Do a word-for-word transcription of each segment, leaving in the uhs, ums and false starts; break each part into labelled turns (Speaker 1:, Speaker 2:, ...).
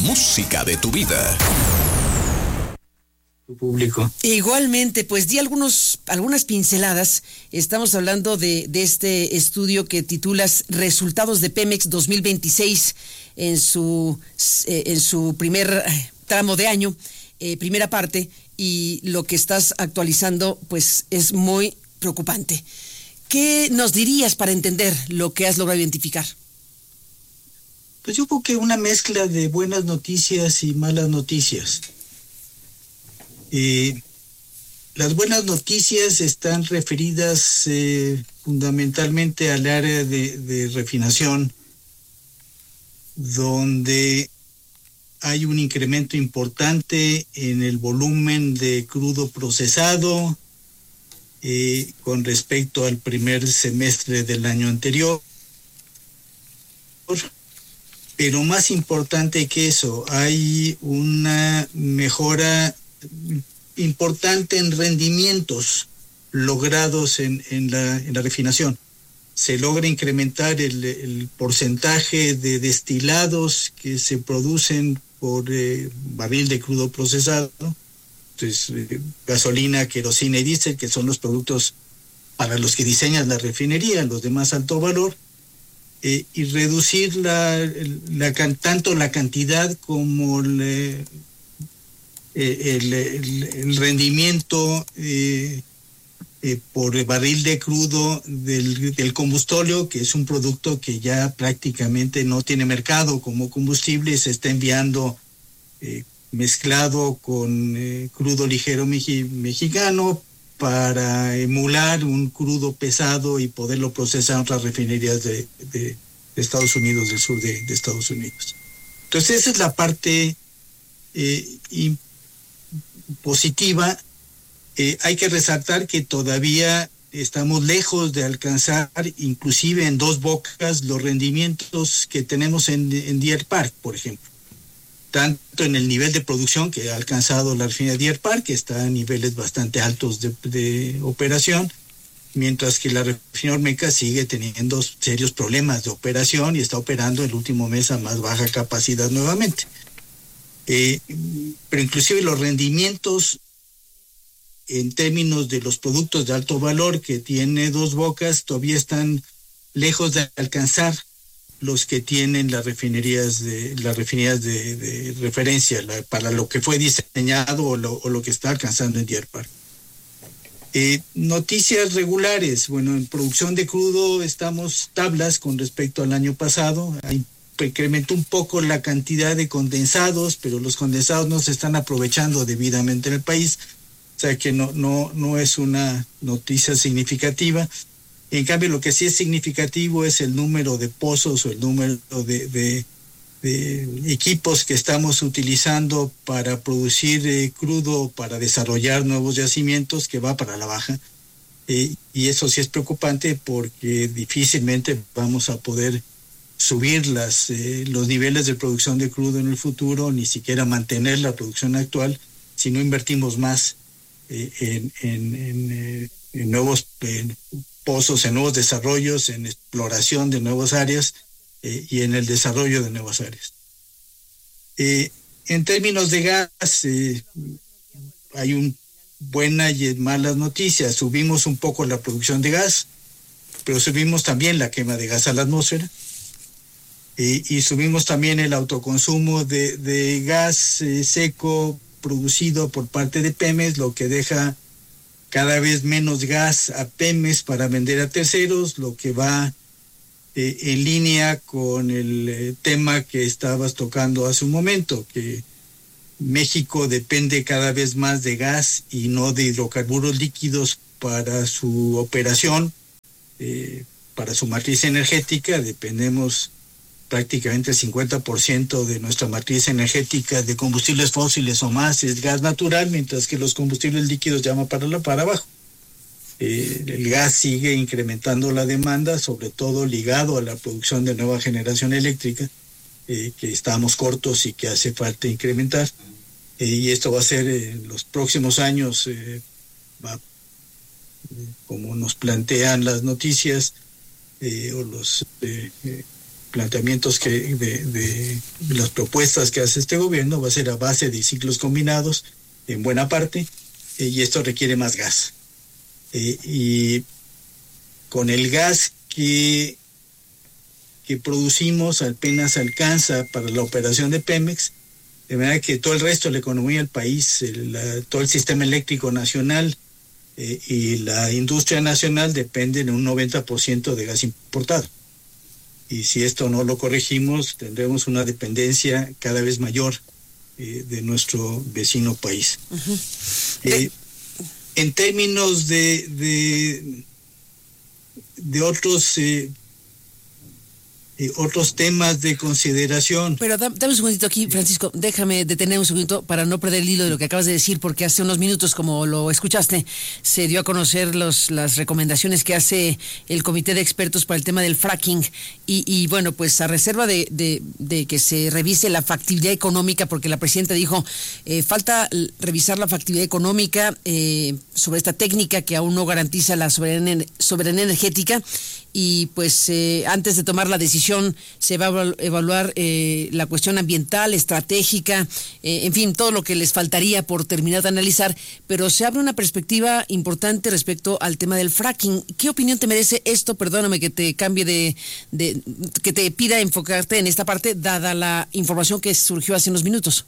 Speaker 1: Música de tu vida.
Speaker 2: Público.
Speaker 3: Igualmente, pues di algunos, algunas pinceladas. Estamos hablando de, de este estudio que titulas Resultados de Pemex dos mil veintiséis en su, eh, en su primer tramo de año, eh, primera parte, y lo que estás actualizando pues es muy preocupante. ¿Qué nos dirías para entender lo que has logrado identificar?
Speaker 2: Pues yo creo que una mezcla de buenas noticias y malas noticias. Eh, las buenas noticias están referidas eh, fundamentalmente al área de, de refinación, donde hay un incremento importante en el volumen de crudo procesado eh, con respecto al primer semestre del año anterior. Pero más importante que eso, hay una mejora importante en rendimientos logrados en, en, la, en la refinación. Se logra incrementar el, el porcentaje de destilados que se producen por eh, barril de crudo procesado. Entonces, eh, gasolina, querosina y diésel, que son los productos para los que diseñas la refinería, los de más alto valor, eh, y reducir la, la, la, tanto la cantidad como el, el, el, el rendimiento eh, eh, por barril de crudo del, del combustóleo, que es un producto que ya prácticamente no tiene mercado como combustible, se está enviando eh, mezclado con eh, crudo ligero meji, mexicano para emular un crudo pesado y poderlo procesar en otras refinerías de, de, de Estados Unidos, del sur de, de Estados Unidos. Entonces esa es la parte eh, y positiva. Eh, hay que resaltar que todavía estamos lejos de alcanzar, inclusive en Dos Bocas, los rendimientos que tenemos en, en Deer Park, por ejemplo. Tanto en el nivel de producción que ha alcanzado la refinería Deer Park, que está a niveles bastante altos de, de operación, mientras que la refinería Olmeca sigue teniendo serios problemas de operación y está operando el último mes a más baja capacidad nuevamente. Eh, pero inclusive los rendimientos en términos de los productos de alto valor que tiene Dos Bocas todavía están lejos de alcanzar los que tienen las refinerías de las refinerías de, de referencia la, para lo que fue diseñado o lo, o lo que está alcanzando en Deer Park. Eh, noticias regulares. Bueno, en producción de crudo estamos tablas con respecto al año pasado. Hay incrementó un poco la cantidad de condensados, pero los condensados no se están aprovechando debidamente en el país, o sea que no, no, no es una noticia significativa. En cambio, lo que sí es significativo es el número de pozos o el número de, de, de equipos que estamos utilizando para producir eh, crudo, para desarrollar nuevos yacimientos, que va para la baja. Eh, y eso sí es preocupante porque difícilmente vamos a poder subir las, eh, los niveles de producción de crudo en el futuro, ni siquiera mantener la producción actual, si no invertimos más eh, en, en, en, eh, en nuevos en pozos, en nuevos desarrollos, en exploración de nuevas áreas eh, y en el desarrollo de nuevas áreas. Eh, en términos de gas, eh, hay un buenas y malas noticias. Subimos un poco la producción de gas, pero subimos también la quema de gas a la atmósfera. Y, y subimos también el autoconsumo de, de gas eh, seco producido por parte de Pemex, lo que deja cada vez menos gas a Pemex para vender a terceros, lo que va eh, en línea con el eh, tema que estabas tocando hace un momento, que México depende cada vez más de gas y no de hidrocarburos líquidos para su operación, eh, para su matriz energética. Dependemos prácticamente el cincuenta por ciento de nuestra matriz energética de combustibles fósiles o más es gas natural, mientras que los combustibles líquidos llaman para, la, para abajo. Eh, el gas sigue incrementando la demanda, sobre todo ligado a la producción de nueva generación eléctrica, eh, que estamos cortos y que hace falta incrementar. Eh, y esto va a ser eh, en los próximos años, eh, va, como nos plantean las noticias, eh, o los... Eh, eh, planteamientos que de, de, de las propuestas que hace este gobierno va a ser a base de ciclos combinados en buena parte, eh, y esto requiere más gas. Eh, y con el gas que, que producimos apenas alcanza para la operación de Pemex, de manera que todo el resto de la economía del país, el, la, todo el sistema eléctrico nacional eh, y la industria nacional dependen en un noventa por ciento de gas importado. Y si esto no lo corregimos, tendremos una dependencia cada vez mayor eh, de nuestro vecino país. Uh-huh. Eh, en términos de, de, de otros... Eh, Eh, otros temas de consideración.
Speaker 3: Pero dame, dame un segundito aquí, Francisco, déjame detener un segundito para no perder el hilo de lo que acabas de decir, porque hace unos minutos, como lo escuchaste, se dio a conocer los, las recomendaciones que hace el Comité de Expertos para el tema del fracking, y, y bueno, pues a reserva de, de, de que se revise la factibilidad económica, porque la presidenta dijo, eh, falta revisar la factibilidad económica eh, sobre esta técnica que aún no garantiza la soberanía, soberanía energética, y pues eh, antes de tomar la decisión se va a evaluar eh, la cuestión ambiental, estratégica, eh, en fin, todo lo que les faltaría por terminar de analizar, pero se abre una perspectiva importante respecto al tema del fracking. ¿Qué opinión te merece esto? Perdóname que te cambie de, de que te pida enfocarte en esta parte, dada la información que surgió hace unos minutos.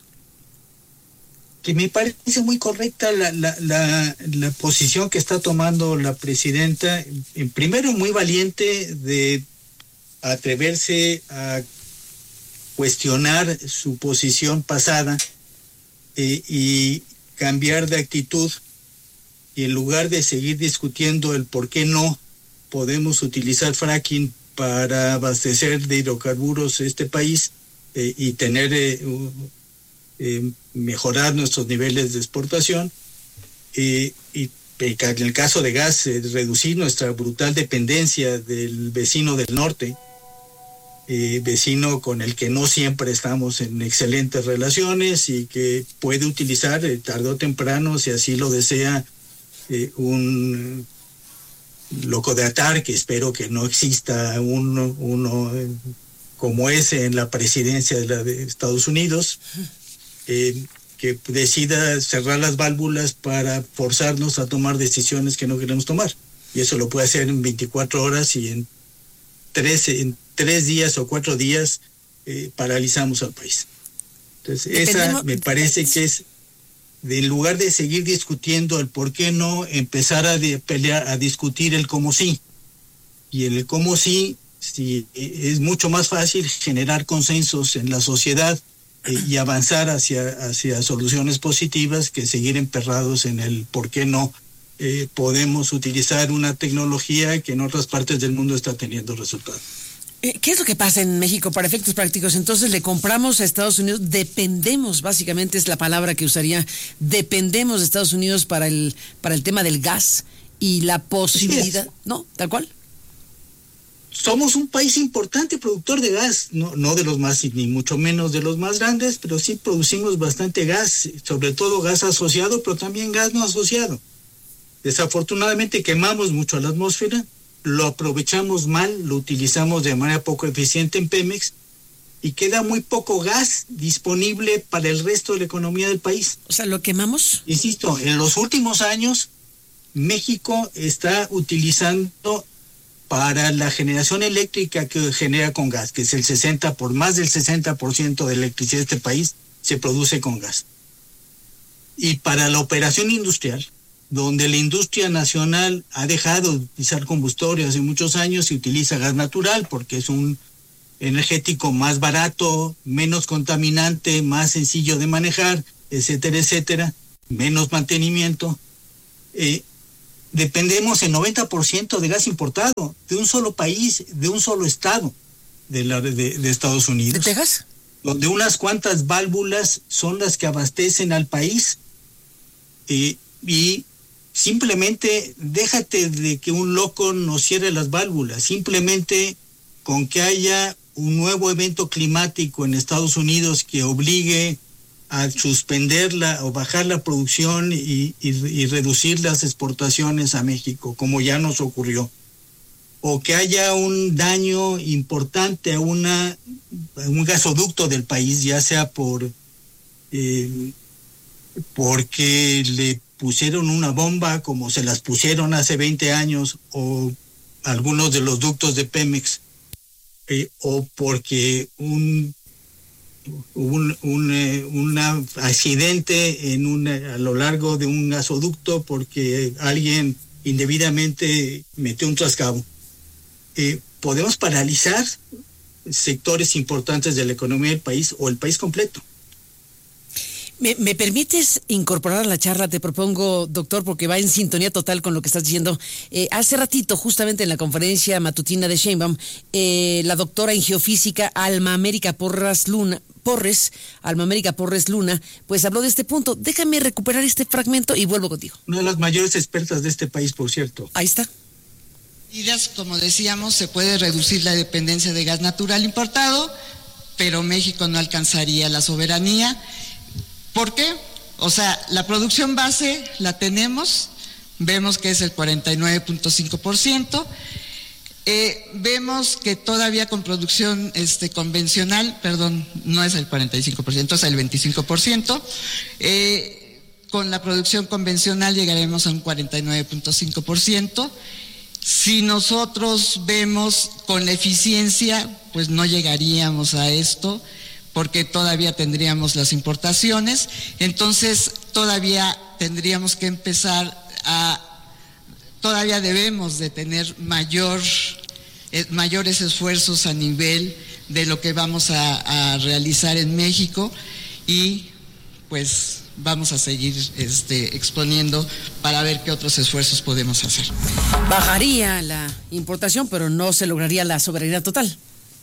Speaker 2: Que me parece muy correcta la, la, la, la posición que está tomando la presidenta. En primero, muy valiente de atreverse a cuestionar su posición pasada eh, y cambiar de actitud, y en lugar de seguir discutiendo el por qué no podemos utilizar fracking para abastecer de hidrocarburos este país eh, y tener eh, eh, mejorar nuestros niveles de exportación, eh, y en el caso de gas, eh, reducir nuestra brutal dependencia del vecino del norte, eh, vecino con el que no siempre estamos en excelentes relaciones y que puede utilizar eh, tarde o temprano, si así lo desea, eh, un loco de atar, que espero que no exista uno, uno eh, como ese en la presidencia de, la de Estados Unidos, eh, que decida cerrar las válvulas para forzarnos a tomar decisiones que no queremos tomar. Y eso lo puede hacer en veinticuatro horas, y en tres, en tres días o cuatro días eh, paralizamos al país. Entonces, Dependemos... esa me parece que es, de, en lugar de seguir discutiendo el por qué no, empezar a de, pelear, a discutir el cómo sí. Y en el cómo sí, sí, es mucho más fácil generar consensos en la sociedad y avanzar hacia, hacia soluciones positivas, que seguir emperrados en el por qué no eh, podemos utilizar una tecnología que en otras partes del mundo está teniendo resultados.
Speaker 3: ¿Qué es lo que pasa en México para efectos prácticos? Entonces le compramos a Estados Unidos, dependemos, básicamente es la palabra que usaría, dependemos de Estados Unidos para el, para el tema del gas y la posibilidad, ¿no? Tal cual.
Speaker 2: Somos un país importante productor de gas, no, no de los más, ni mucho menos de los más grandes, pero sí producimos bastante gas, sobre todo gas asociado, pero también gas no asociado. Desafortunadamente quemamos mucho a la atmósfera, lo aprovechamos mal, lo utilizamos de manera poco eficiente en Pemex, y queda muy poco gas disponible para el resto de la economía del país.
Speaker 3: O sea, ¿lo quemamos?
Speaker 2: Insisto, en los últimos años, México está utilizando para la generación eléctrica que genera con gas, que es el sesenta, por más del sesenta por ciento de electricidad de este país, se produce con gas. Y para la operación industrial, donde la industria nacional ha dejado de utilizar combustible hace muchos años y utiliza gas natural, porque es un energético más barato, menos contaminante, más sencillo de manejar, etcétera, etcétera, menos mantenimiento, eh, dependemos el noventa por ciento de gas importado, de un solo país, de un solo estado de, la, de, de Estados Unidos.
Speaker 3: ¿De Texas?
Speaker 2: Donde unas cuantas válvulas son las que abastecen al país, eh, y simplemente déjate de que un loco nos cierre las válvulas, simplemente con que haya un nuevo evento climático en Estados Unidos que obligue a suspenderla o bajar la producción y, y, y reducir las exportaciones a México, como ya nos ocurrió. o que haya un daño importante a, una, a un gasoducto del país, ya sea por eh, porque le pusieron una bomba como se las pusieron hace veinte años, o algunos de los ductos de Pemex, eh, o porque un un, un, eh, un accidente en una, a lo largo de un gasoducto porque alguien indebidamente metió un trascabo. Eh, podemos paralizar sectores importantes de la economía del país o el país completo.
Speaker 3: ¿Me, ¿Me permites incorporar a la charla? Te propongo, doctor, porque va en sintonía total con lo que estás diciendo. Eh, hace ratito, justamente en la conferencia matutina de Sheinbaum, eh, la doctora en geofísica Alma América Porras Luna, Porres, Alma América Porres Luna, pues habló de este punto. Déjame recuperar este fragmento y vuelvo contigo.
Speaker 2: Una de las mayores expertas de este país, por cierto.
Speaker 3: Ahí está.
Speaker 1: Como decíamos, se puede reducir la dependencia de gas natural importado, pero México no alcanzaría la soberanía. ¿Por qué? O sea, la producción base la tenemos, vemos que es el cuarenta y nueve punto cinco por ciento, eh, vemos que todavía con producción este, convencional, perdón, no es el cuarenta y cinco por ciento, es el veinticinco por ciento, eh, con la producción convencional llegaremos a un cuarenta y nueve punto cinco por ciento. Si nosotros vemos con la eficiencia, pues no llegaríamos a esto, porque todavía tendríamos las importaciones, entonces todavía tendríamos que empezar a, todavía debemos de tener mayor, eh, mayores esfuerzos a nivel de lo que vamos a, a realizar en México, y pues vamos a seguir este, exponiendo para ver qué otros esfuerzos podemos hacer.
Speaker 3: Bajaría la importación, pero no se lograría la soberanía total.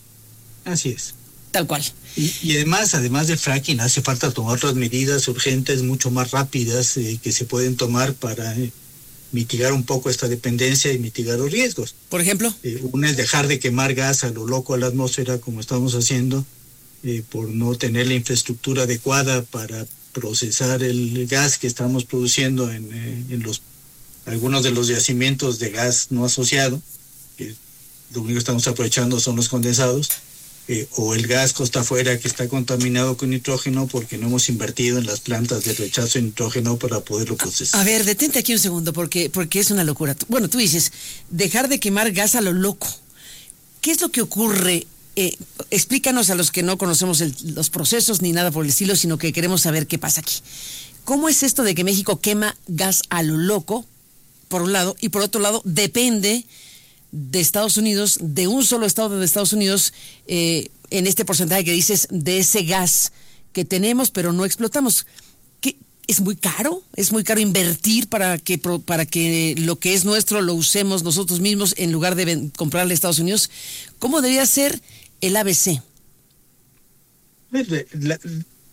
Speaker 2: Así es.
Speaker 3: Tal cual.
Speaker 2: Y, y además, además del fracking, hace falta tomar otras medidas urgentes, mucho más rápidas, eh, que se pueden tomar para eh, mitigar un poco esta dependencia y mitigar los riesgos.
Speaker 3: Por ejemplo.
Speaker 2: Eh, una es dejar de quemar gas a lo loco a la atmósfera, como estamos haciendo, eh, por no tener la infraestructura adecuada para procesar el gas que estamos produciendo en, eh, en los algunos de los yacimientos de gas no asociado, que lo único que estamos aprovechando son los condensados. Eh, o el gas costa afuera que está contaminado con nitrógeno porque no hemos invertido en las plantas de rechazo de nitrógeno para poderlo procesar.
Speaker 3: A ver, detente aquí un segundo porque, porque es una locura. Bueno, tú dices, dejar de quemar gas a lo loco. ¿Qué es lo que ocurre? Eh, explícanos a los que no conocemos el, los procesos ni nada por el estilo, sino que queremos saber qué pasa aquí. ¿Cómo es esto de que México quema gas a lo loco, por un lado, y por otro lado, depende de Estados Unidos, de un solo estado de Estados Unidos, eh, en este porcentaje que dices, de ese gas que tenemos pero no explotamos? ¿Qué, ¿Es muy caro? ¿Es muy caro invertir para que, para que lo que es nuestro lo usemos nosotros mismos en lugar de comprarle a Estados Unidos? ¿Cómo debería ser el A B C?
Speaker 2: La,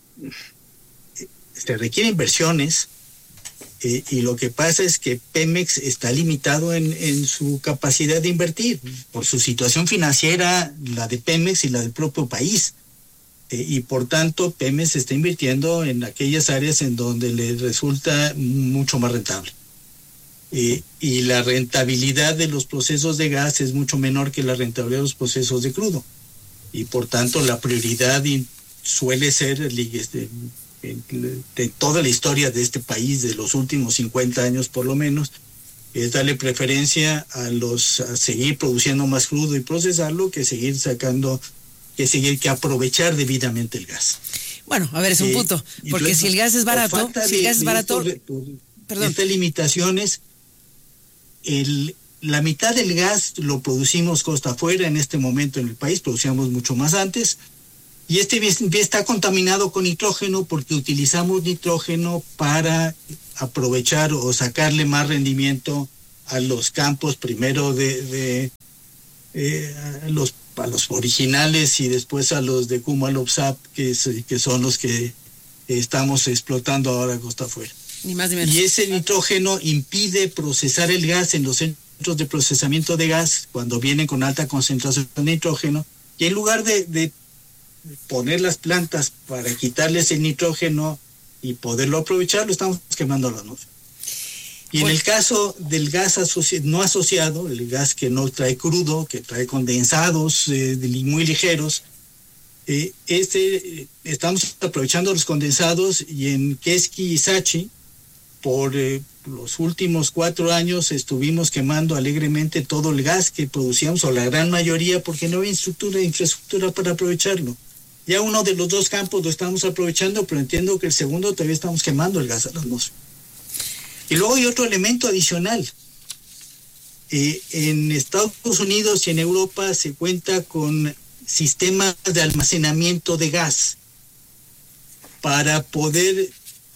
Speaker 2: se requiere inversiones. Eh, y lo que pasa es que Pemex está limitado en, en su capacidad de invertir por su situación financiera, la de Pemex y la del propio país. Eh, y por tanto, Pemex está invirtiendo en aquellas áreas en donde le resulta mucho más rentable. Eh, y la rentabilidad de los procesos de gas es mucho menor que la rentabilidad de los procesos de crudo. Y por tanto, la prioridad suele ser este, de toda la historia de este país, de los últimos cincuenta años por lo menos, es darle preferencia a los a seguir produciendo más crudo y procesarlo que seguir sacando, que seguir que aprovechar debidamente el gas.
Speaker 3: Bueno, a ver, es un eh, punto, porque luego, si el gas es barato, si el gas es barato,
Speaker 2: por, por, perdón. Estas limitaciones, el, la mitad del gas lo producimos costa afuera en este momento en el país, producíamos mucho más antes. Y este bien está contaminado con nitrógeno porque utilizamos nitrógeno para aprovechar o sacarle más rendimiento a los campos, primero de, de eh, a los, a los originales y después a los de Kumalopsap, que, es, que son los que estamos explotando ahora costa afuera.
Speaker 3: Ni más ni menos.
Speaker 2: Y ese nitrógeno impide procesar el gas en los centros de procesamiento de gas cuando vienen con alta concentración de nitrógeno, y en lugar de, de poner las plantas para quitarles el nitrógeno y poderlo aprovechar, lo estamos quemando a la atmósfera. Y en el caso del gas asoci- no asociado, el gas que no trae crudo, que trae condensados eh, muy ligeros, eh, este eh, estamos aprovechando los condensados, y en Quesqui y Sachi, por eh, los últimos cuatro años estuvimos quemando alegremente todo el gas que producíamos, o la gran mayoría, porque no había infraestructura, infraestructura para aprovecharlo. Ya uno de los dos campos lo estamos aprovechando, pero entiendo que el segundo todavía estamos quemando el gas a la atmósfera. Y luego hay otro elemento adicional. Eh, en Estados Unidos y en Europa se cuenta con sistemas de almacenamiento de gas para poder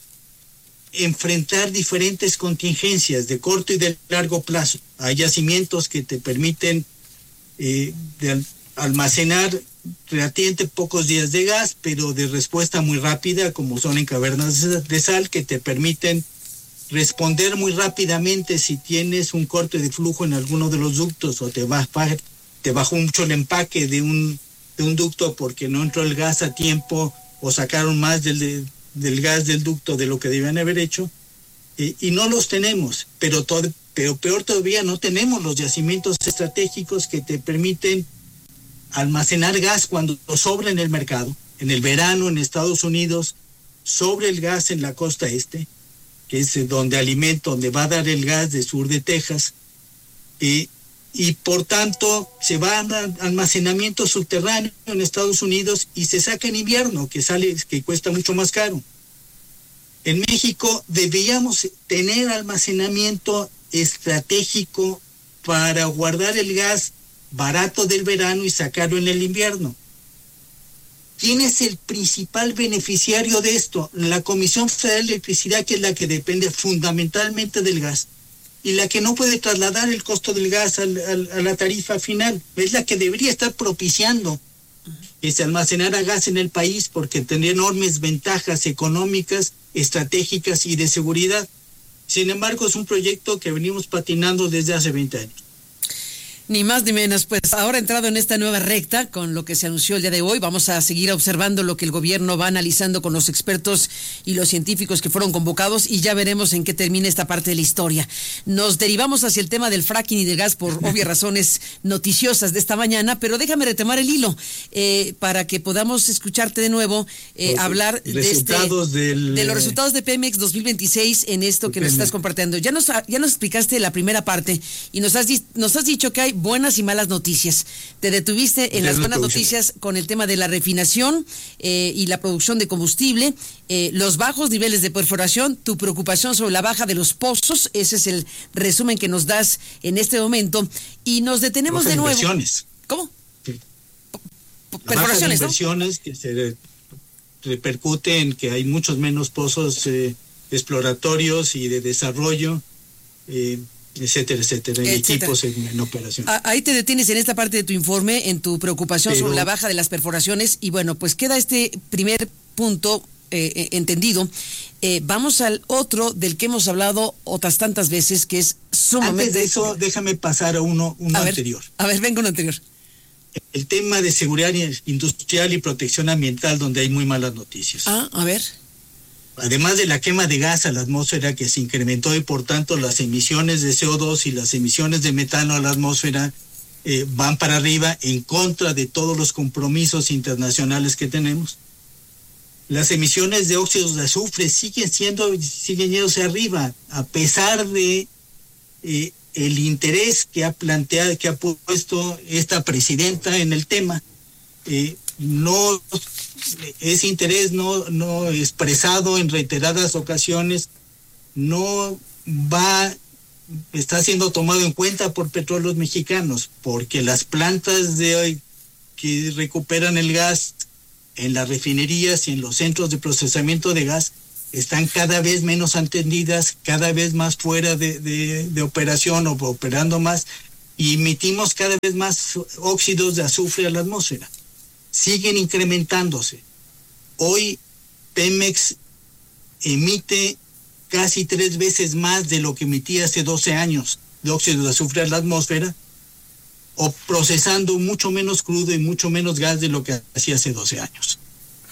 Speaker 2: enfrentar diferentes contingencias de corto y de largo plazo. Hay yacimientos que te permiten eh, de al- almacenar relativamente pocos días de gas, pero de respuesta muy rápida, como son en cavernas de sal, que te permiten responder muy rápidamente si tienes un corte de flujo en alguno de los ductos, o te, baja, te bajó mucho el empaque de un, de un ducto porque no entró el gas a tiempo, o sacaron más del, del gas del ducto de lo que debían haber hecho, eh, y no los tenemos. Pero, todo, pero peor todavía, no tenemos los yacimientos estratégicos que te permiten almacenar gas cuando sobra en el mercado. En el verano en Estados Unidos sobre el gas en la costa este, que es donde alimento, donde va a dar el gas del sur de Texas, y, y por tanto se va a almacenamiento subterráneo en Estados Unidos y se saca en invierno, que sale, que cuesta mucho más caro. En México deberíamos tener almacenamiento estratégico para guardar el gas barato del verano y sacarlo en el invierno. ¿Quién es el principal beneficiario de esto? La Comisión Federal de Electricidad, que es la que depende fundamentalmente del gas y la que no puede trasladar el costo del gas al, al, a la tarifa final. Es la que debería estar propiciando que se almacenara gas en el país, porque tendría enormes ventajas económicas, estratégicas y de seguridad. Sin embargo, es un proyecto que venimos patinando desde hace veinte años.
Speaker 3: Ni más ni menos, pues ahora entrado en esta nueva recta con lo que se anunció el día de hoy, vamos a seguir observando lo que el gobierno va analizando con los expertos y los científicos que fueron convocados, y ya veremos en qué termina esta parte de la historia. Nos derivamos hacia el tema del fracking y del gas por obvias razones noticiosas de esta mañana, pero déjame retomar el hilo eh, para que podamos escucharte de nuevo eh, hablar de, este,
Speaker 2: del,
Speaker 3: de los resultados de Pemex dos mil veintiséis en esto que nos estás compartiendo. Ya nos, ya nos explicaste la primera parte y nos has, nos has dicho que hay buenas y malas noticias. Te detuviste en las buenas noticias con el tema de la refinación eh, y la producción de combustible, eh, los bajos niveles de perforación, tu preocupación sobre la baja de los pozos. Ese es el resumen que nos das en este momento, y nos detenemos de nuevo.
Speaker 2: Inversiones.
Speaker 3: ¿Cómo?
Speaker 2: Sí.
Speaker 3: Perforaciones,
Speaker 2: ¿no? Inversiones que se repercute en que hay muchos menos pozos eh, exploratorios y de desarrollo, eh, etcétera, etcétera, en equipos en, en operación.
Speaker 3: Ahí te detienes en esta parte de tu informe, en tu preocupación Pero, sobre la baja de las perforaciones, y bueno, pues queda este primer punto eh, eh, entendido. Eh, vamos al otro del que hemos hablado otras tantas veces, que es sumamente...
Speaker 2: Antes de eso, déjame pasar a uno, uno
Speaker 3: a ver,
Speaker 2: anterior.
Speaker 3: A ver, venga uno anterior.
Speaker 2: El tema de seguridad industrial y protección ambiental, donde hay muy malas noticias.
Speaker 3: Ah, a ver.
Speaker 2: Además de la quema de gas a la atmósfera, que se incrementó, y por tanto las emisiones de C O dos y las emisiones de metano a la atmósfera eh, van para arriba, en contra de todos los compromisos internacionales que tenemos. Las emisiones de óxidos de azufre siguen siendo, siguen yéndose arriba, a pesar de eh, el interés que ha planteado, que ha puesto esta presidenta en el tema. Eh, no ese interés no no expresado en reiteradas ocasiones no va está siendo tomado en cuenta por Petróleos Mexicanos, porque las plantas de hoy que recuperan el gas en las refinerías y en los centros de procesamiento de gas están cada vez menos atendidas, cada vez más fuera de, de, de operación, o operando más, y emitimos cada vez más óxidos de azufre a la atmósfera. Siguen incrementándose. Hoy Pemex emite casi tres veces más de lo que emitía hace doce años de óxido de azufre a la atmósfera, o procesando mucho menos crudo y mucho menos gas de lo que hacía hace doce años.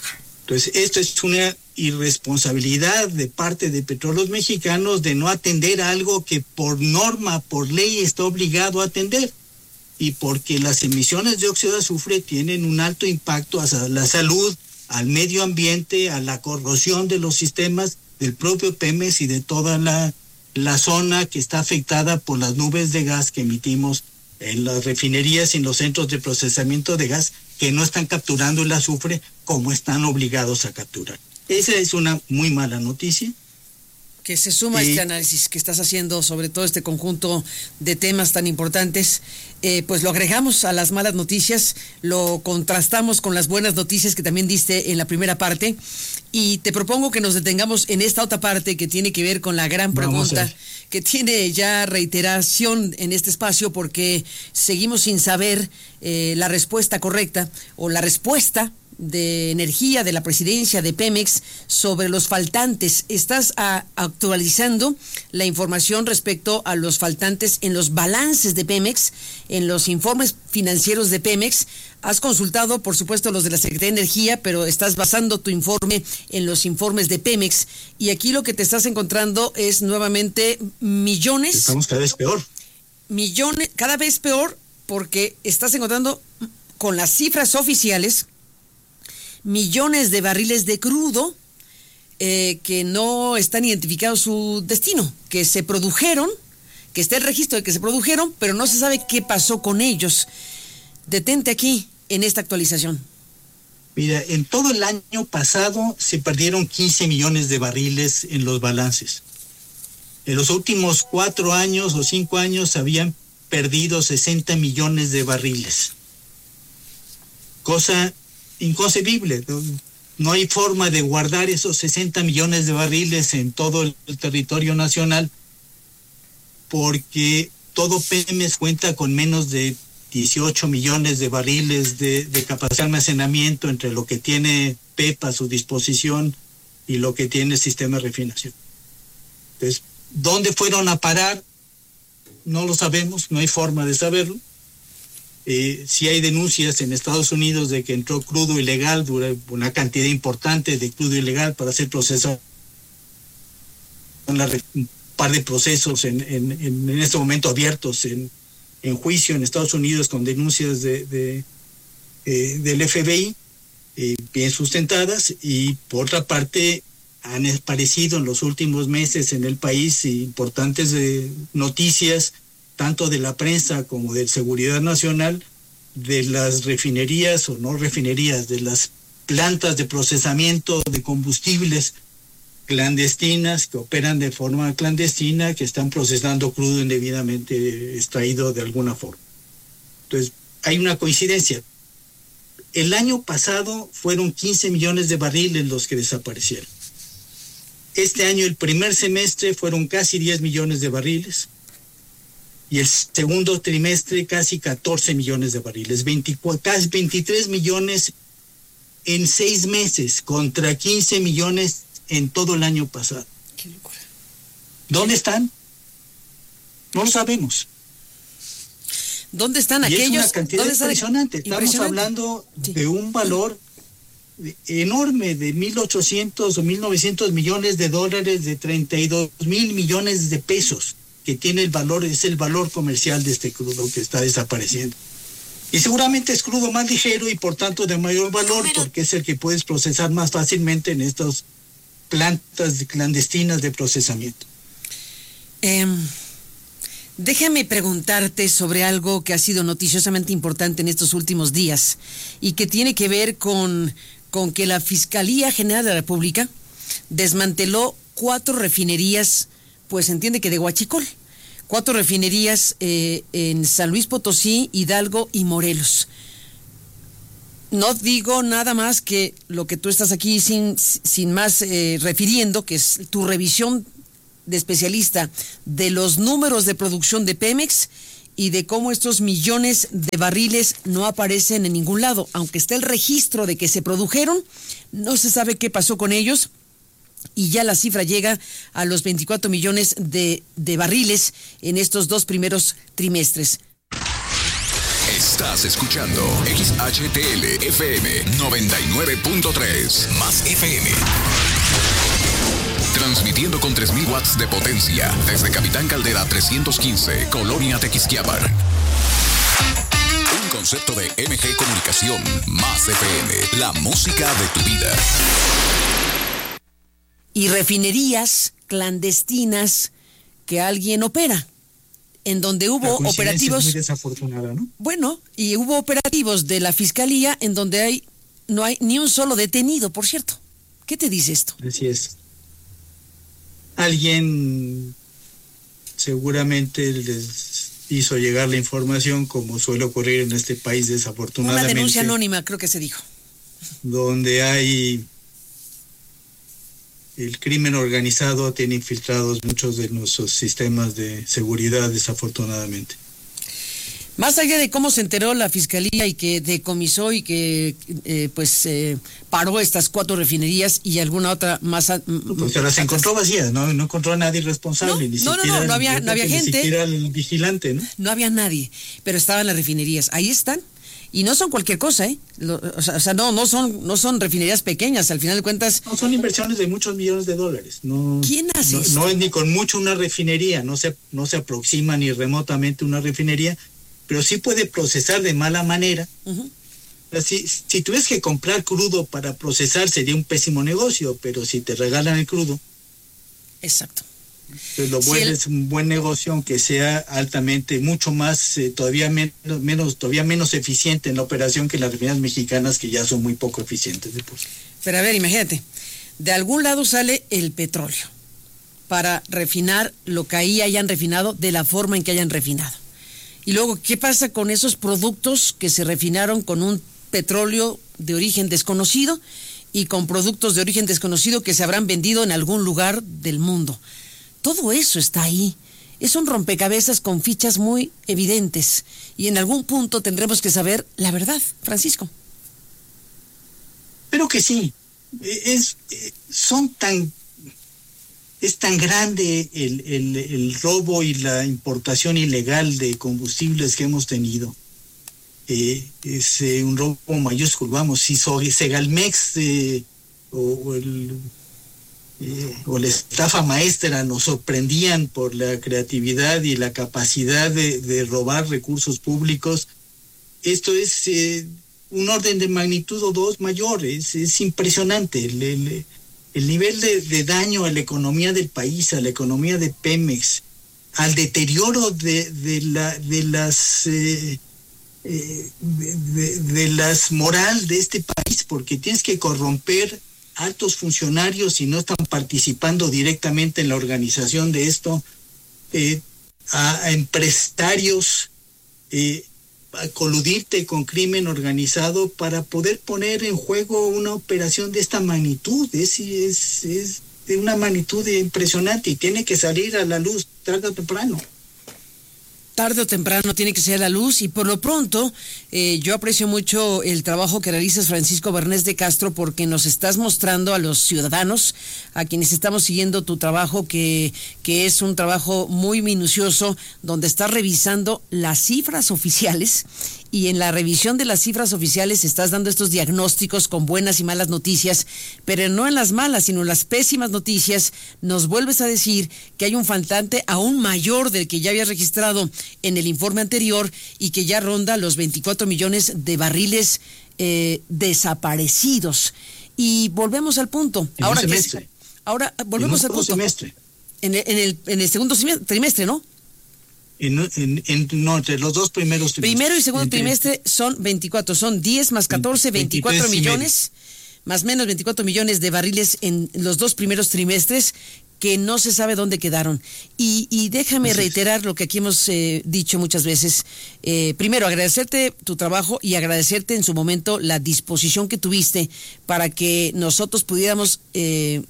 Speaker 2: Entonces, esto es una irresponsabilidad de parte de Petróleos Mexicanos de no atender algo que por norma, por ley, está obligado a atender. Y porque las emisiones de óxido de azufre tienen un alto impacto a la salud, al medio ambiente, a la corrosión de los sistemas del propio Pemex y de toda la, la zona que está afectada por las nubes de gas que emitimos en las refinerías y en los centros de procesamiento de gas, que no están capturando el azufre como están obligados a capturar. Esa es una muy mala noticia.
Speaker 3: Que se suma
Speaker 2: y,
Speaker 3: este análisis que estás haciendo sobre todo este conjunto de temas tan importantes, eh, pues lo agregamos a las malas noticias, lo contrastamos con las buenas noticias que también diste en la primera parte, y te propongo que nos detengamos en esta otra parte que tiene que ver con la gran pregunta que tiene ya reiteración en este espacio, porque seguimos sin saber eh, la respuesta correcta o la respuesta de energía de la presidencia de Pemex sobre los faltantes. Estás a, actualizando la información respecto a los faltantes en los balances de Pemex, en los informes financieros de Pemex. Has consultado, por supuesto, los de la Secretaría de Energía, pero estás basando tu informe en los informes de Pemex. Y aquí lo que te estás encontrando es nuevamente millones.
Speaker 2: Estamos cada vez peor.
Speaker 3: Millones, cada vez peor, porque estás encontrando con las cifras oficiales millones de barriles de crudo eh, que no están identificados su destino, que se produjeron, que está el registro de que se produjeron, pero no se sabe qué pasó con ellos. Detente aquí en esta actualización.
Speaker 2: Mira, en todo el año pasado se perdieron quince millones de barriles en los balances. En los últimos cuatro años o cinco años habían perdido sesenta millones de barriles. Cosa inconcebible. No hay forma de guardar esos sesenta millones de barriles en todo el territorio nacional, porque todo Pemex cuenta con menos de dieciocho millones de barriles de, de capacidad de almacenamiento entre lo que tiene P E P a su disposición y lo que tiene el sistema de refinación. Entonces, ¿dónde fueron a parar? No lo sabemos, no hay forma de saberlo. Eh, si hay denuncias en Estados Unidos de que entró crudo ilegal, una cantidad importante de crudo ilegal para ser procesado, un par de procesos en, en, en este momento abiertos en, en juicio en Estados Unidos con denuncias de, de, eh, del F B I, eh, bien sustentadas, y por otra parte han aparecido en los últimos meses en el país importantes eh, noticias tanto de la prensa como de Seguridad Nacional, de las refinerías o no refinerías, de las plantas de procesamiento de combustibles clandestinas que operan de forma clandestina, que están procesando crudo indebidamente extraído de alguna forma. Entonces, hay una coincidencia. El año pasado fueron quince millones de barriles los que desaparecieron. Este año, el primer semestre, fueron casi diez millones de barriles. Y el segundo trimestre casi catorce millones de barriles, veinticuatro, casi veintitrés millones en seis meses contra quince millones en todo el año pasado.
Speaker 3: Qué locura.
Speaker 2: ¿Dónde están? No lo sabemos.
Speaker 3: ¿Dónde están
Speaker 2: y
Speaker 3: aquellos?
Speaker 2: Es una cantidad impresionante. Estamos
Speaker 3: impresionante.
Speaker 2: hablando
Speaker 3: sí.
Speaker 2: de un valor enorme de mil ochocientos o mil novecientos millones de dólares, de treinta y dos mil millones de pesos. Que tiene el valor, es el valor comercial de este crudo que está desapareciendo. Y seguramente es crudo más ligero y por tanto de mayor valor, porque es el que puedes procesar más fácilmente en estas plantas clandestinas de procesamiento.
Speaker 3: Eh, déjame preguntarte sobre algo que ha sido noticiosamente importante en estos últimos días y que tiene que ver con, con que la Fiscalía General de la República desmanteló cuatro refinerías, pues entiende que de huachicol, cuatro refinerías eh, en San Luis Potosí, Hidalgo y Morelos. No digo nada más que lo que tú estás aquí sin, sin más eh, refiriendo, que es tu revisión de especialista de los números de producción de Pemex y de cómo estos millones de barriles no aparecen en ningún lado. Aunque está el registro de que se produjeron, no se sabe qué pasó con ellos. Y ya la cifra llega a los veinticuatro millones de, de barriles en estos dos primeros trimestres.
Speaker 4: Estás escuchando X H T L F M noventa y nueve punto tres, más F M. Transmitiendo con tres mil watts de potencia desde Capitán Caldera trescientos quince, Colonia Tequisquiapan. Un concepto de M G Comunicación, más F M, la música de tu vida.
Speaker 3: Y refinerías clandestinas que alguien opera, en donde hubo operativos.
Speaker 2: Es muy desafortunada, ¿no?
Speaker 3: Bueno, y hubo operativos de la fiscalía en donde hay no hay ni un solo detenido, por cierto. ¿Qué te dice esto?
Speaker 2: Así es. Alguien seguramente les hizo llegar la información, como suele ocurrir en este país, desafortunadamente.
Speaker 3: Una denuncia anónima, creo que se dijo.
Speaker 2: Donde hay el crimen organizado, tiene infiltrados muchos de nuestros sistemas de seguridad, desafortunadamente.
Speaker 3: Más allá de cómo se enteró la fiscalía y que decomisó y que eh, pues eh, paró estas cuatro refinerías y alguna otra más. A,
Speaker 2: pues se las encontró vacías, no, no encontró a nadie responsable,
Speaker 3: no,
Speaker 2: ni
Speaker 3: no,
Speaker 2: siquiera
Speaker 3: no, no, no había, no había gente.
Speaker 2: Ni siquiera el vigilante, ¿no?
Speaker 3: No había nadie, pero estaban las refinerías. Ahí están. Y no son cualquier cosa, ¿eh? Lo, o sea, o sea, no, no son, no son refinerías pequeñas, al final de cuentas.
Speaker 2: No, son inversiones de muchos millones de dólares. No,
Speaker 3: ¿Quién hace
Speaker 2: no,
Speaker 3: esto?
Speaker 2: No es ni con mucho una refinería, no se, no se aproxima ni remotamente una refinería, pero sí puede procesar de mala manera. Uh-huh. Si, si tuvieras que comprar crudo para procesar sería un pésimo negocio, pero si te regalan el crudo.
Speaker 3: Exacto.
Speaker 2: Pues lo bueno si el... es un buen negocio, aunque sea altamente, mucho más, eh, todavía menos, menos, todavía menos eficiente en la operación que las refinerías mexicanas, que ya son muy poco eficientes de por sí.
Speaker 3: Pero a ver, imagínate, de algún lado sale el petróleo para refinar lo que ahí hayan refinado de la forma en que hayan refinado. Y luego, ¿qué pasa con esos productos que se refinaron con un petróleo de origen desconocido y con productos de origen desconocido que se habrán vendido en algún lugar del mundo? Todo eso está ahí. Es un rompecabezas con fichas muy evidentes. Y en algún punto tendremos que saber la verdad, Francisco.
Speaker 2: Pero que sí. Es, son tan... Es tan grande el, el, el robo y la importación ilegal de combustibles que hemos tenido. Eh, es eh, un robo mayúsculo. Vamos, si Segalmex eh, o, o, el, eh, o la estafa maestra nos sorprendían por la creatividad y la capacidad de, de robar recursos públicos, esto es eh, un orden de magnitud o dos mayor. Es, es impresionante. El, el, El nivel de, de daño a la economía del país, a la economía de Pemex, al deterioro de, de, la, de las eh, eh, de, de, de las moral de este país, porque tienes que corromper altos funcionarios y no están participando directamente en la organización de esto, eh, a, a empresarios, eh, a coludirte con crimen organizado para poder poner en juego una operación de esta magnitud. Es, es, es de una magnitud impresionante y tiene que salir a la luz tarde o temprano.
Speaker 3: Tarde o temprano tiene que ser a la luz y por lo pronto eh, yo aprecio mucho el trabajo que realizas, Francisco Bernés de Castro, porque nos estás mostrando a los ciudadanos, a quienes estamos siguiendo tu trabajo, que, que es un trabajo muy minucioso, donde estás revisando las cifras oficiales y en la revisión de las cifras oficiales estás dando estos diagnósticos con buenas y malas noticias, pero no en las malas, sino en las pésimas noticias. Nos vuelves a decir que hay un faltante aún mayor del que ya habías registrado en el informe anterior y que ya ronda los veinticuatro millones de barriles eh, desaparecidos. Y volvemos al punto.
Speaker 2: En
Speaker 3: ahora
Speaker 2: un semestre.
Speaker 3: Que, ahora volvemos al punto.
Speaker 2: Semestre.
Speaker 3: En el, en el, en el segundo trimestre, ¿no?
Speaker 2: En, en, en, no, entre los dos primeros trimestres.
Speaker 3: Primero y segundo
Speaker 2: entre...
Speaker 3: trimestre son veinticuatro, son diez más catorce, veinticuatro millones, más menos veinticuatro millones de barriles en los dos primeros trimestres que no se sabe dónde quedaron. Y, y déjame Así reiterar es. lo que aquí hemos eh, dicho muchas veces. Eh, primero, agradecerte tu trabajo y agradecerte en su momento la disposición que tuviste para que nosotros pudiéramos eh,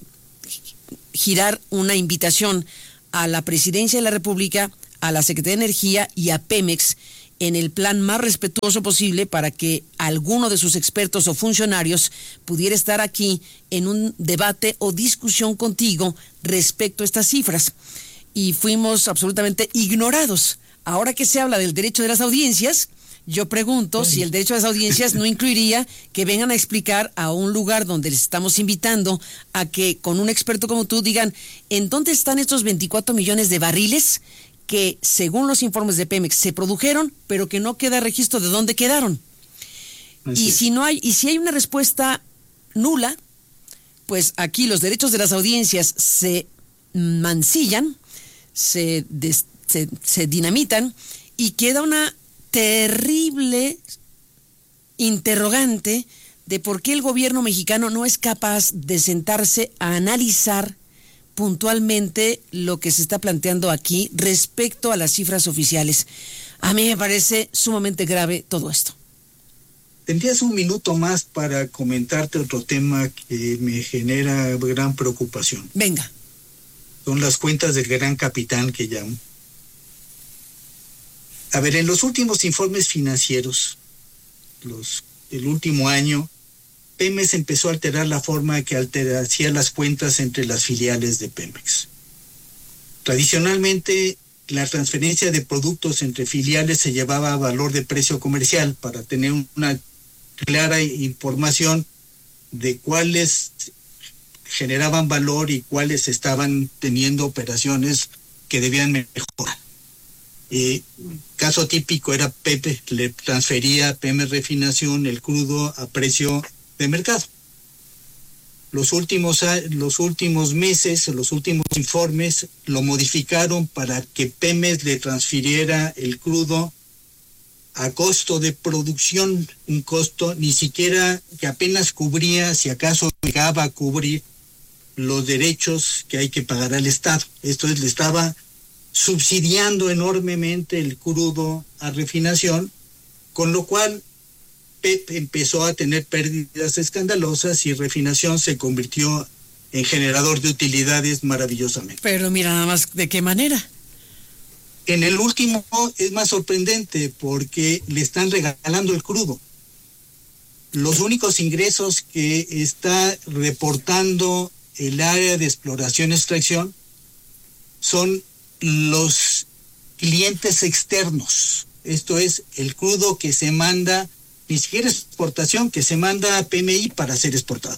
Speaker 3: girar una invitación a la Presidencia de la República, a la Secretaría de Energía y a Pemex en el plan más respetuoso posible para que alguno de sus expertos o funcionarios pudiera estar aquí en un debate o discusión contigo respecto a estas cifras. Y fuimos absolutamente ignorados. Ahora que se habla del derecho de las audiencias, Yo pregunto bueno. si el derecho a las audiencias no incluiría que vengan a explicar a un lugar donde les estamos invitando a que con un experto como tú digan en dónde están estos veinticuatro millones de barriles que según los informes de Pemex se produjeron, pero que no queda registro de dónde quedaron. Así y es. si no hay, y si hay una respuesta nula, pues aquí los derechos de las audiencias se mancillan, se, des, se, se dinamitan y queda una terrible interrogante de por qué el gobierno mexicano no es capaz de sentarse a analizar puntualmente lo que se está planteando aquí respecto a las cifras oficiales. A mí me parece sumamente grave todo esto.
Speaker 2: Tendrías un minuto más para comentarte otro tema que me genera gran preocupación.
Speaker 3: Venga.
Speaker 2: Son las cuentas del gran capitán que llamo. A ver, en los últimos informes financieros, los del último año, Pemex empezó a alterar la forma que hacía las cuentas entre las filiales de Pemex. Tradicionalmente, la transferencia de productos entre filiales se llevaba a valor de precio comercial para tener una clara información de cuáles generaban valor y cuáles estaban teniendo operaciones que debían mejorar. Eh, caso típico era Pepe, le transfería a Pemex Refinación el crudo a precio de mercado. Los últimos, los últimos meses, los últimos informes lo modificaron para que Pemex le transfiriera el crudo a costo de producción, un costo ni siquiera que apenas cubría, si acaso llegaba a cubrir los derechos que hay que pagar al Estado. Esto es, le estaba subsidiando enormemente el crudo a Refinación, con lo cual P E P empezó a tener pérdidas escandalosas y Refinación se convirtió en generador de utilidades maravillosamente.
Speaker 3: Pero mira nada más de qué manera.
Speaker 2: En el último es más sorprendente porque le están regalando el crudo. Los únicos ingresos que está reportando el área de exploración y extracción son los clientes externos. Esto es el crudo que se manda, ni siquiera exportación, que se manda a P M I para ser exportado.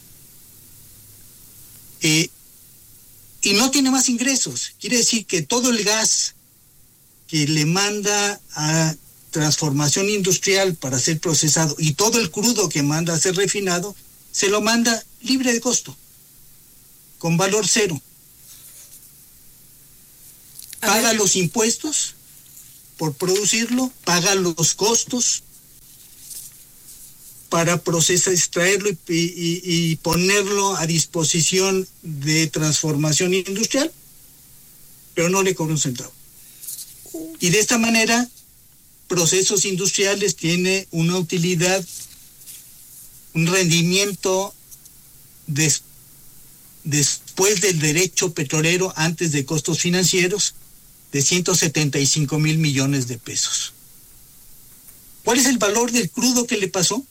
Speaker 2: Eh, y no tiene más ingresos. Quiere decir que todo el gas que le manda a transformación industrial para ser procesado y todo el crudo que manda a ser refinado, se lo manda libre de costo, con valor cero. Paga los impuestos por producirlo, paga los costos para procesar, extraerlo y, y, y ponerlo a disposición de transformación industrial, pero no le cobra un centavo. Y de esta manera, Procesos Industriales tiene una utilidad, un rendimiento des, después del derecho petrolero, antes de costos financieros, de ciento setenta y cinco mil millones de pesos. ¿Cuál es el valor del crudo que le pasó?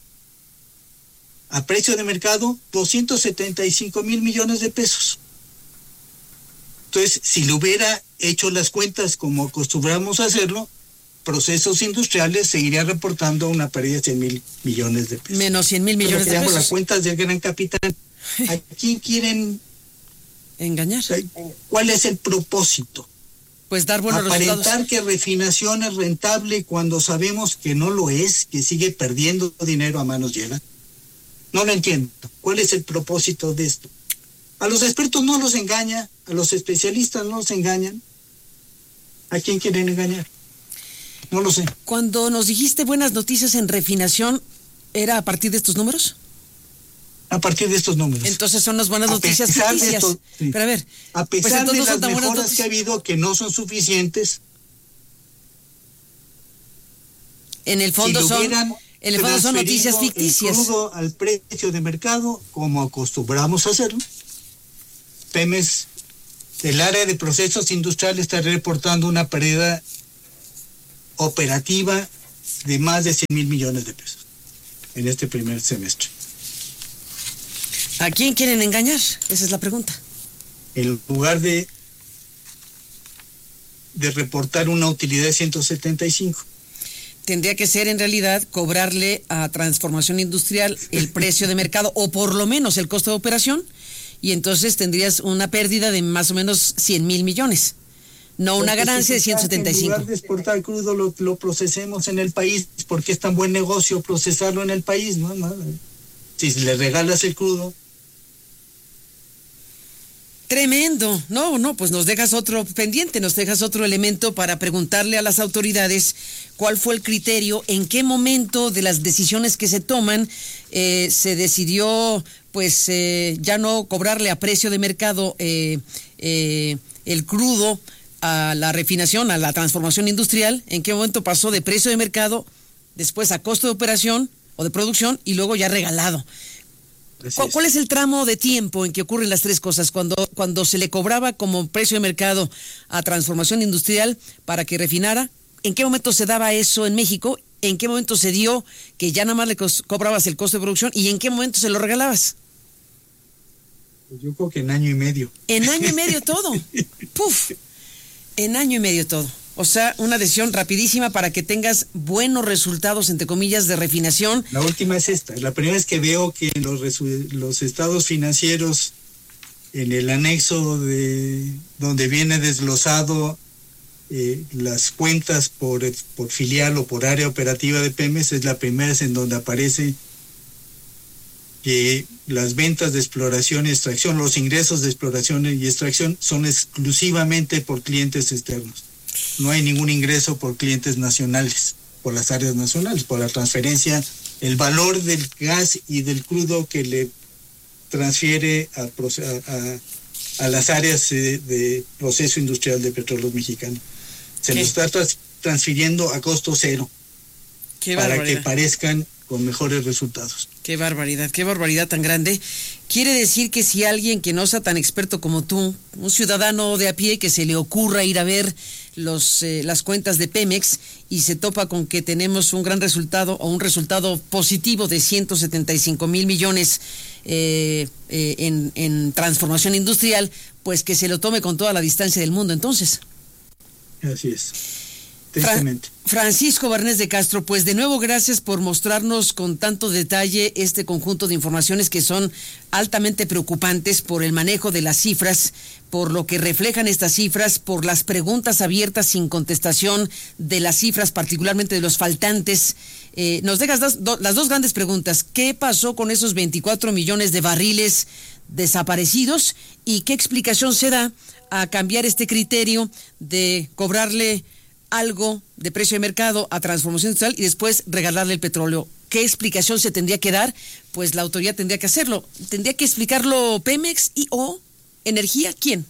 Speaker 2: A precio de mercado, doscientos setenta y cinco mil millones de pesos. Entonces, si le hubiera hecho las cuentas como acostumbramos a hacerlo, Procesos Industriales seguiría reportando una pérdida de cien mil millones de pesos.
Speaker 3: Menos cien mil millones de pesos.
Speaker 2: Las cuentas del gran capitán. ¿A quién quieren
Speaker 3: engañar?
Speaker 2: ¿Cuál es el propósito?
Speaker 3: Pues dar buenos
Speaker 2: Aparentar
Speaker 3: resultados.
Speaker 2: que Refinación es rentable cuando sabemos que no lo es, que sigue perdiendo dinero a manos llenas. No lo entiendo. ¿Cuál es el propósito de esto? A los expertos no los engaña, a los especialistas no los engañan. ¿A quién quieren engañar? No lo sé.
Speaker 3: Cuando nos dijiste buenas noticias en Refinación, ¿era a partir de estos números?
Speaker 2: A partir de estos números.
Speaker 3: Entonces son las buenas a noticias ficticias. Esto, sí. Pero a ver,
Speaker 2: a pesar pues de las no mejoras que ha habido, que no son suficientes.
Speaker 3: En el fondo si son, en el fondo son noticias ficticias.
Speaker 2: El crudo al precio de mercado, como acostumbramos a hacerlo, Pemex, el área de procesos industriales, está reportando una pérdida operativa de más de cien mil millones de pesos en este primer semestre.
Speaker 3: ¿A quién quieren engañar? Esa es la pregunta.
Speaker 2: En lugar de de reportar una utilidad de ciento setenta y cinco.
Speaker 3: tendría que ser en realidad cobrarle a Transformación Industrial el precio de mercado o por lo menos el costo de operación, y entonces tendrías una pérdida de más o menos cien mil millones. No una ganancia de ciento setenta y cinco.
Speaker 2: En lugar de exportar crudo, lo, lo procesemos en el país, porque es tan buen negocio procesarlo en el país, ¿no? no si le regalas el crudo.
Speaker 3: Tremendo. No, no, pues nos dejas otro pendiente, nos dejas otro elemento para preguntarle a las autoridades cuál fue el criterio, en qué momento de las decisiones que se toman eh, se decidió, pues, eh, ya no cobrarle a precio de mercado eh, eh, el crudo a la refinación, a la transformación industrial, en qué momento pasó de precio de mercado, después a costo de operación o de producción y luego ya regalado. ¿Cuál, ¿Cuál es el tramo de tiempo en que ocurren las tres cosas? Cuando, cuando se le cobraba como precio de mercado a transformación industrial para que refinara, ¿en qué momento se daba eso en México? ¿En qué momento se dio que ya nada más le co- cobrabas el costo de producción? ¿Y en qué momento se lo regalabas?
Speaker 2: Yo creo que en año y medio.
Speaker 3: En año y medio todo. Puf. En año y medio todo. O sea, una decisión rapidísima para que tengas buenos resultados, entre comillas, de refinación.
Speaker 2: La última es esta. La primera es que veo que los, resu- los estados financieros, en el anexo de donde viene desglosado eh, las cuentas por, por filial o por área operativa de Pemex, es la primera es en donde aparece que las ventas de exploración y extracción, los ingresos de exploración y extracción son exclusivamente por clientes externos. No hay ningún ingreso por clientes nacionales, por las áreas nacionales, por la transferencia, el valor del gas y del crudo que le transfiere a, a, a las áreas de, de proceso industrial de Petróleos Mexicanos. Se lo está trans, transfiriendo a costo cero.
Speaker 3: Qué
Speaker 2: para
Speaker 3: barbaridad.
Speaker 2: Que parezcan con mejores resultados.
Speaker 3: Qué barbaridad, qué barbaridad tan grande. Quiere decir que si alguien que no sea tan experto como tú, un ciudadano de a pie que se le ocurra ir a ver los eh, las cuentas de Pemex y se topa con que tenemos un gran resultado o un resultado positivo de ciento setenta y cinco mil millones eh, eh, en, en transformación industrial, pues que se lo tome con toda la distancia del mundo entonces.
Speaker 2: Así es. Tristemente.
Speaker 3: Francisco Barnés de Castro, pues de nuevo gracias por mostrarnos con tanto detalle este conjunto de informaciones que son altamente preocupantes por el manejo de las cifras, por lo que reflejan estas cifras, por las preguntas abiertas sin contestación de las cifras, particularmente de los faltantes. Eh, nos dejas das, do, las dos grandes preguntas. ¿Qué pasó con esos veinticuatro millones de barriles desaparecidos? ¿Y qué explicación se da a cambiar este criterio de cobrarle algo de precio de mercado a transformación industrial y después regalarle el petróleo? ¿Qué explicación se tendría que dar? Pues la autoridad tendría que hacerlo. ¿Tendría que explicarlo Pemex y o Energía? ¿Quién?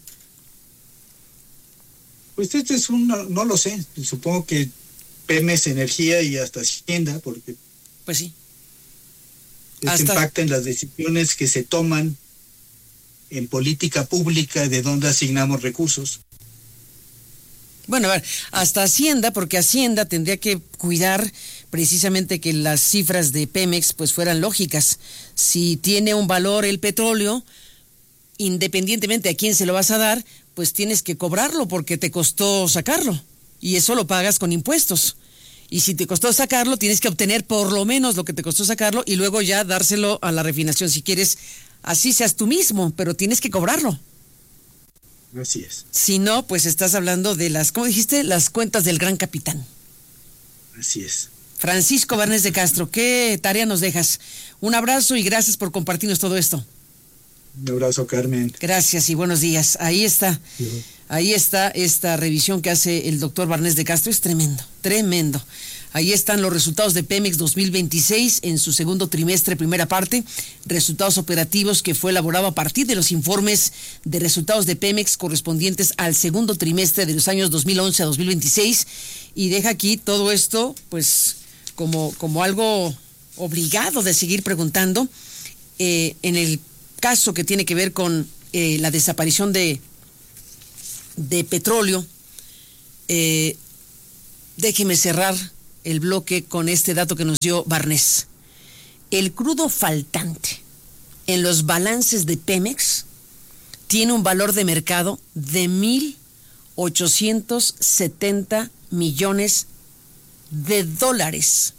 Speaker 2: Pues este es un, no, no lo sé, supongo que Pemex, Energía y hasta Hacienda, porque
Speaker 3: pues sí.
Speaker 2: Esto
Speaker 3: Hasta...
Speaker 2: impacta en las decisiones que se toman en política pública de dónde asignamos recursos.
Speaker 3: Bueno, a ver, hasta Hacienda, porque Hacienda tendría que cuidar precisamente que las cifras de Pemex pues fueran lógicas. Si tiene un valor el petróleo, independientemente a quién se lo vas a dar, pues tienes que cobrarlo porque te costó sacarlo. Y eso lo pagas con impuestos. Y si te costó sacarlo, tienes que obtener por lo menos lo que te costó sacarlo y luego ya dárselo a la refinación. Si quieres, así seas tú mismo, pero tienes que cobrarlo.
Speaker 2: Así es.
Speaker 3: Si no, pues estás hablando de las, ¿cómo dijiste? Las cuentas del gran capitán.
Speaker 2: Así es.
Speaker 3: Francisco Barnés de Castro, ¿qué tarea nos dejas? Un abrazo y gracias por compartirnos todo esto.
Speaker 2: Un abrazo, Carmen.
Speaker 3: Gracias y buenos días. Ahí está,
Speaker 2: Sí.
Speaker 3: ahí está esta revisión que hace el doctor Barnés de Castro. Es tremendo, tremendo. Ahí están los resultados de Pemex dos mil veintiséis en su segundo trimestre, primera parte. Resultados operativos que fue elaborado a partir de los informes de resultados de Pemex correspondientes al segundo trimestre de los años dos mil once a dos mil veintiséis. Y deja aquí todo esto, pues, como, como algo obligado de seguir preguntando. Eh, en el caso que tiene que ver con eh, la desaparición de, de petróleo, eh, déjeme cerrar el bloque con este dato que nos dio Barnés. El crudo faltante en los balances de Pemex tiene un valor de mercado de mil ochocientos setenta millones de dólares.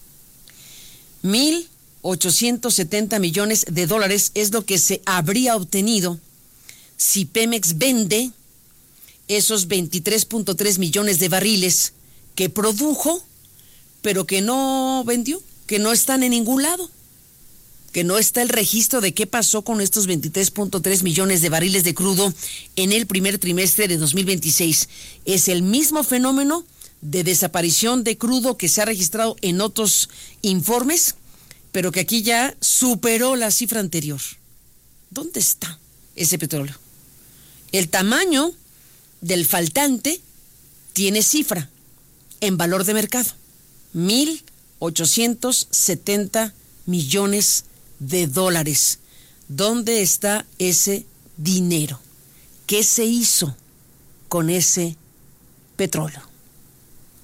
Speaker 3: mil ochocientos setenta millones de dólares es lo que se habría obtenido si Pemex vende esos veintitrés punto tres millones de barriles que produjo, pero que no vendió, que no están en ningún lado, que no está el registro de qué pasó con estos veintitrés punto tres millones de barriles de crudo en el primer trimestre de dos mil veintiséis. Es el mismo fenómeno de desaparición de crudo que se ha registrado en otros informes, pero que aquí ya superó la cifra anterior. ¿Dónde está ese petróleo? El tamaño del faltante tiene cifra en valor de mercado, mil ochocientos setenta millones de dólares. ¿Dónde está ese dinero? ¿Qué se hizo con ese petróleo?